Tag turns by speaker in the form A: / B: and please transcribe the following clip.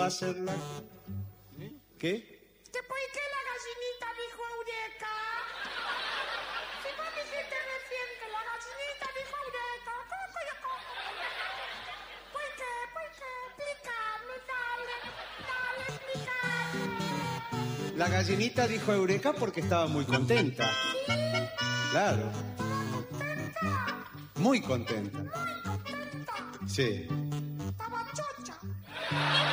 A: hacerla. ¿Qué?
B: ¿Que por qué la gallinita dijo Eureka? Si vos dijiste recién que la gallinita dijo Eureka. ¿Por qué? ¿Por qué? Explícame, dale, explícame.
A: La gallinita dijo Eureka porque estaba muy contenta.
B: ¿Sí?
A: Claro,
B: ¿Contenta?
A: muy contenta.
B: Muy contenta.
A: Sí.
B: Estaba chocha.